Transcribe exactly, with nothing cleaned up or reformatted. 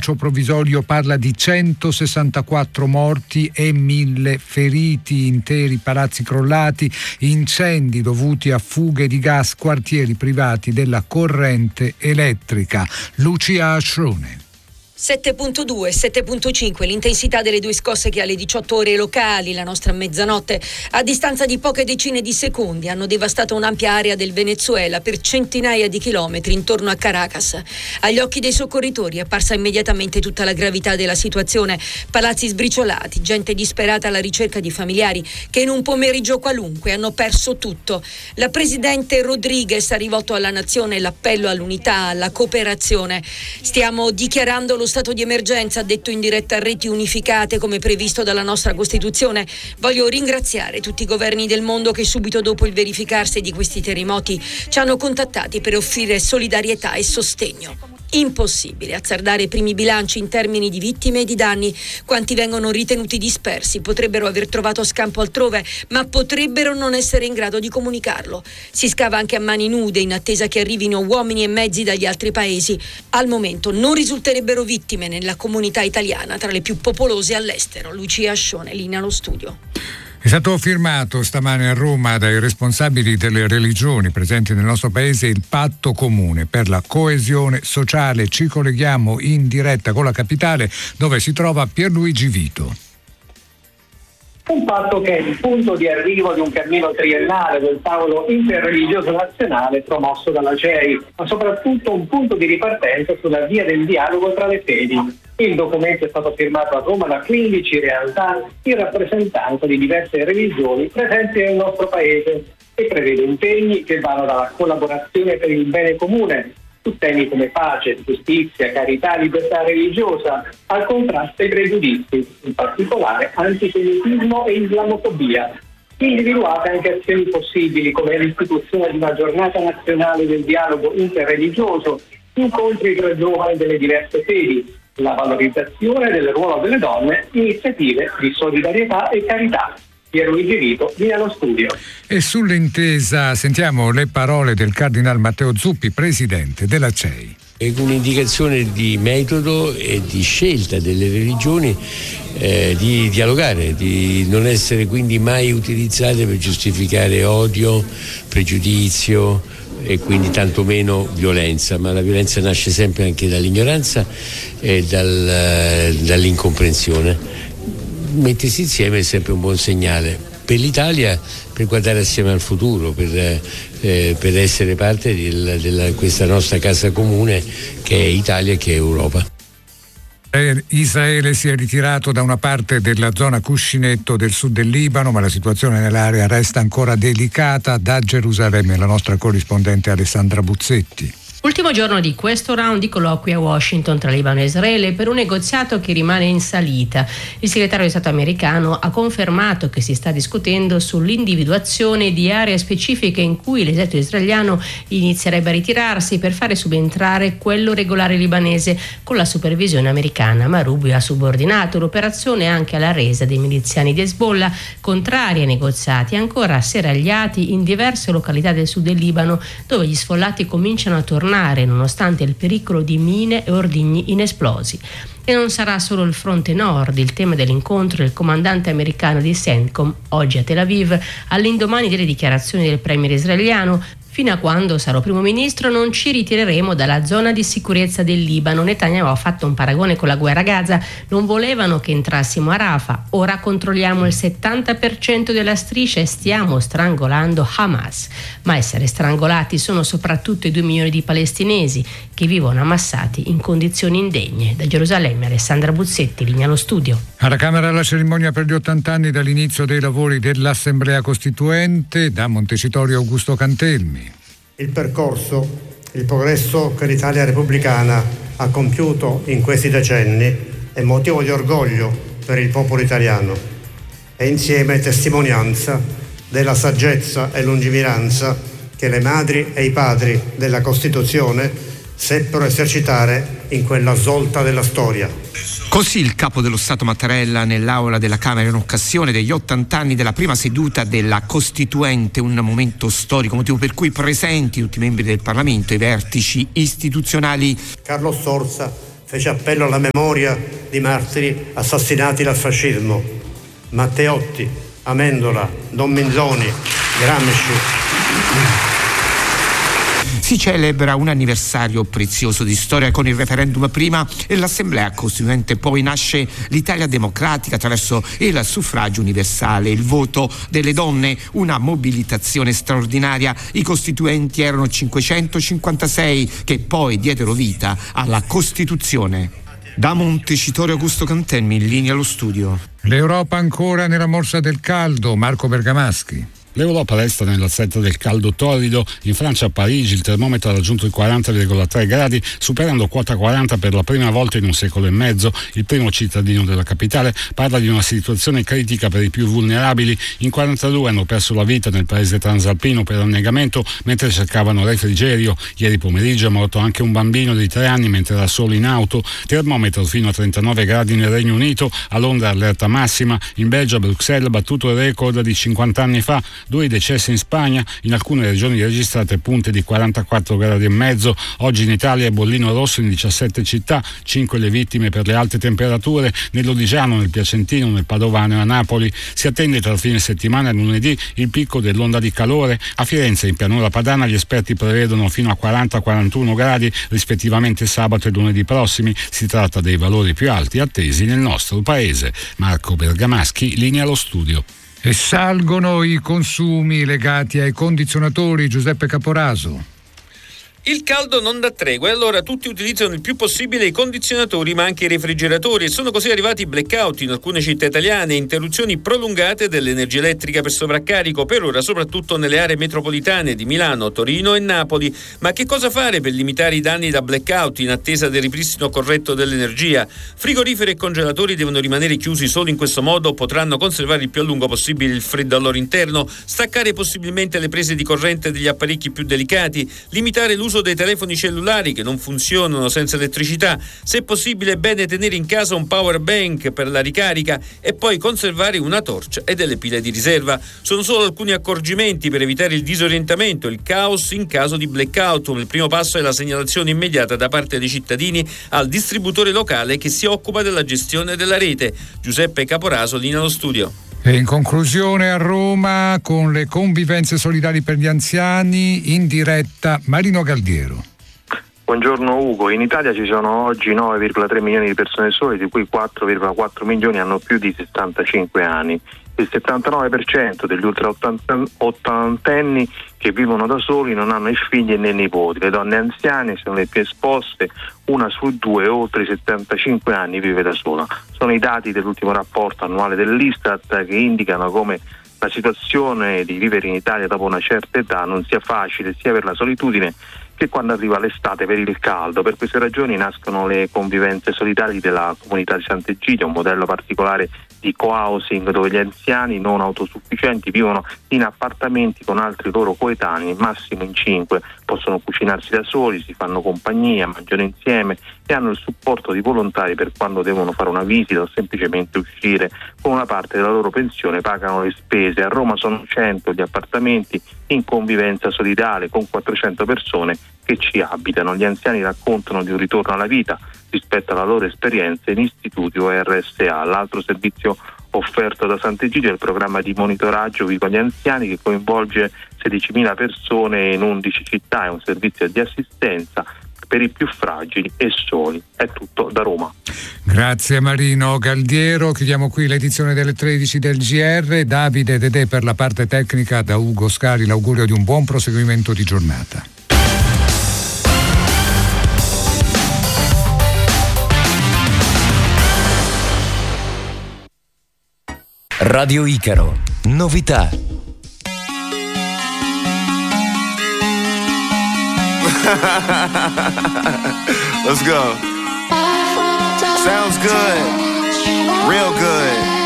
l'annuncio provvisorio parla di centosessantaquattro morti e mille feriti, interi palazzi crollati, incendi dovuti a fughe di gas, quartieri privati della corrente elettrica. Lucia Ascione. sette virgola due, sette virgola cinque l'intensità delle due scosse che alle diciotto ore locali, la nostra mezzanotte, a distanza di poche decine di secondi, hanno devastato un'ampia area del Venezuela per centinaia di chilometri intorno a Caracas. Agli occhi dei soccorritori è apparsa immediatamente tutta la gravità della situazione: palazzi sbriciolati, gente disperata alla ricerca di familiari che in un pomeriggio qualunque hanno perso tutto. La presidente Rodriguez ha rivolto alla nazione l'appello all'unità, alla cooperazione. Stiamo dichiarando lo stato di emergenza, ha detto in diretta a Reti Unificate come previsto dalla nostra Costituzione. Voglio ringraziare tutti i governi del mondo che subito dopo il verificarsi di questi terremoti ci hanno contattati per offrire solidarietà e sostegno. Impossibile azzardare i primi bilanci in termini di vittime e di danni. Quanti vengono ritenuti dispersi potrebbero aver trovato scampo altrove, ma potrebbero non essere in grado di comunicarlo. Si scava anche a mani nude in attesa che arrivino uomini e mezzi dagli altri paesi. Al momento non risulterebbero vittime nella comunità italiana, tra le più popolose all'estero. Lucia Ascione, linea allo studio. È stato firmato stamane a Roma dai responsabili delle religioni presenti nel nostro paese il patto comune per la coesione sociale. Ci colleghiamo in diretta con la capitale, dove si trova Pierluigi Vito. Un patto che è il punto di arrivo di un cammino triennale del tavolo interreligioso nazionale promosso dalla C E I, ma soprattutto un punto di ripartenza sulla via del dialogo tra le fedi. Il documento è stato firmato a Roma da quindici realtà in rappresentanza di diverse religioni presenti nel nostro paese e prevede impegni che vanno dalla collaborazione per il bene comune su temi come pace, giustizia, carità, libertà religiosa, al contrasto ai pregiudizi, in particolare antisemitismo e islamofobia. Individuate anche azioni possibili come l'istituzione di una giornata nazionale del dialogo interreligioso, incontri tra giovani delle diverse fedi, la valorizzazione del ruolo delle donne, iniziative di solidarietà e carità. Pierluigi Vito, via allo studio. E sull'intesa sentiamo le parole del Cardinal Matteo Zuppi, presidente della C E I. È un'indicazione di metodo e di scelta delle religioni eh, di dialogare, di non essere quindi mai utilizzate per giustificare odio, pregiudizio e quindi tantomeno violenza, ma la violenza nasce sempre anche dall'ignoranza e dal, dall'incomprensione. Mettersi insieme è sempre un buon segnale per l'Italia, per guardare assieme al futuro, per, eh, per essere parte di questa nostra casa comune che è Italia e che è Europa. Israele si è ritirato da una parte della zona cuscinetto del sud del Libano, ma la situazione nell'area resta ancora delicata. Da Gerusalemme la nostra corrispondente Alessandra Buzzetti. Ultimo giorno di questo round di colloqui a Washington tra Libano e Israele per un negoziato che rimane in salita. Il segretario di Stato americano ha confermato che si sta discutendo sull'individuazione di aree specifiche in cui l'esercito israeliano inizierebbe a ritirarsi per fare subentrare quello regolare libanese con la supervisione americana, ma Rubio ha subordinato l'operazione anche alla resa dei miliziani di Hezbollah, contrari ai negoziati, ancora serragliati in diverse località del sud del Libano, dove gli sfollati cominciano a tornare nonostante il pericolo di mine e ordigni inesplosi. E non sarà solo il fronte nord il tema dell'incontro del comandante americano di CENTCOM oggi a Tel Aviv, all'indomani delle dichiarazioni del premier israeliano: fino a quando sarò primo ministro non ci ritireremo dalla zona di sicurezza del Libano. Netanyahu ha fatto un paragone con la guerra a Gaza: non volevano che entrassimo a Rafah, ora controlliamo il settanta per cento della striscia e stiamo strangolando Hamas. Ma essere strangolati sono soprattutto i due milioni di palestinesi che vivono ammassati in condizioni indegne. Da Gerusalemme Alessandra Buzzetti, linea allo studio. Alla Camera la cerimonia per gli ottanta anni dall'inizio dei lavori dell'Assemblea Costituente. Da Montecitorio Augusto Cantelmi. Il percorso, il progresso che l'Italia repubblicana ha compiuto in questi decenni è motivo di orgoglio per il popolo italiano e insieme testimonianza della saggezza e lungimiranza che le madri e i padri della Costituzione seppero esercitare in quella svolta della storia. Così il capo dello Stato Mattarella nell'aula della Camera in occasione degli ottanta anni della prima seduta della Costituente, un momento storico, motivo per cui presenti tutti i membri del Parlamento e i vertici istituzionali. Carlo Sforza fece appello alla memoria di martiri assassinati dal fascismo: Matteotti, Amendola, Don Minzoni, Gramsci. Si celebra un anniversario prezioso di storia con il referendum prima e l'Assemblea Costituente poi. Nasce l'Italia democratica attraverso il suffragio universale, il voto delle donne, una mobilitazione straordinaria. I costituenti erano cinquecentocinquantasei che poi diedero vita alla Costituzione. Da Montecitorio Augusto Cantemmi, in linea allo studio. L'Europa ancora nella morsa del caldo, Marco Bergamaschi. L'Europa resta nell'assetto del caldo torrido. In Francia, a Parigi, il termometro ha raggiunto i quaranta virgola tre gradi, superando quota quaranta per la prima volta in un secolo e mezzo. Il primo cittadino della capitale parla di una situazione critica per i più vulnerabili. In quarantadue hanno perso la vita nel paese transalpino per annegamento mentre cercavano refrigerio. Ieri pomeriggio è morto anche un bambino di tre anni mentre era solo in auto. Termometro fino a trentanove gradi nel Regno Unito. A Londra allerta massima. In Belgio, a Bruxelles, battuto il record di cinquanta anni fa. Due decessi in Spagna, in alcune regioni registrate punte di quarantaquattro gradi e mezzo. Oggi in Italia è bollino rosso in diciassette città, cinque le vittime per le alte temperature, nell'Odigiano, nel Piacentino, nel Padovano e a Napoli. Si attende tra fine settimana e lunedì il picco dell'onda di calore. A Firenze, in pianura padana, gli esperti prevedono fino a quaranta quarantuno gradi rispettivamente sabato e lunedì prossimi. Si tratta dei valori più alti attesi nel nostro paese. Marco Bergamaschi, linea allo studio. E salgono i consumi legati ai condizionatori, Giuseppe Caporaso. Il caldo non dà tregua e allora tutti utilizzano il più possibile i condizionatori ma anche i refrigeratori e sono così arrivati blackout in alcune città italiane, interruzioni prolungate dell'energia elettrica per sovraccarico, per ora soprattutto nelle aree metropolitane di Milano, Torino e Napoli. Ma che cosa fare per limitare i danni da blackout in attesa del ripristino corretto dell'energia? Frigoriferi e congelatori devono rimanere chiusi, solo in questo modo potranno conservare il più a lungo possibile il freddo al loro interno, staccare possibilmente le prese di corrente degli apparecchi più delicati, limitare l'uso dei telefoni cellulari che non funzionano senza elettricità, se possibile è bene tenere in casa un power bank per la ricarica e poi conservare una torcia e delle pile di riserva. Sono solo alcuni accorgimenti per evitare il disorientamento, il caos in caso di blackout. Il primo passo è la segnalazione immediata da parte dei cittadini al distributore locale che si occupa della gestione della rete. Giuseppe Caporaso, linea allo studio. E in conclusione a Roma, con le convivenze solidali per gli anziani, in diretta Marino Galdiero. Buongiorno Ugo, in Italia ci sono oggi nove virgola tre milioni di persone sole, di cui quattro virgola quattro milioni hanno più di settantacinque anni. Il settantanove per cento degli ultra ottantenni che vivono da soli non hanno figli né nipoti. Le donne anziane sono le più esposte, una su due oltre i settantacinque anni vive da sola. Sono i dati dell'ultimo rapporto annuale dell'Istat che indicano come la situazione di vivere in Italia dopo una certa età non sia facile sia per la solitudine che quando arriva l'estate per il caldo. Per queste ragioni nascono le convivenze solidali della comunità di Sant'Egidio, un modello particolare di co-housing dove gli anziani non autosufficienti vivono in appartamenti con altri loro coetanei, massimo in cinque, possono cucinarsi da soli, si fanno compagnia, mangiano insieme e hanno il supporto di volontari per quando devono fare una visita o semplicemente uscire. Con una parte della loro pensione pagano le spese. A Roma sono cento gli appartamenti in convivenza solidale con quattrocento persone che ci abitano. Gli anziani raccontano di un ritorno alla vita rispetto alla loro esperienza in istituti o R S A. L'altro servizio offerto da Sant'Egidio è il programma di monitoraggio Vivo agli Anziani che coinvolge sedicimila persone in undici città. È un servizio di assistenza per i più fragili e soli. È tutto da Roma. Grazie Marino Galdiero. Chiudiamo qui l'edizione delle tredici del G R. Davide Dedè per la parte tecnica, da Ugo Scari l'augurio di un buon proseguimento di giornata. Radio Icaro, novità. Let's go. Sounds good. Real good.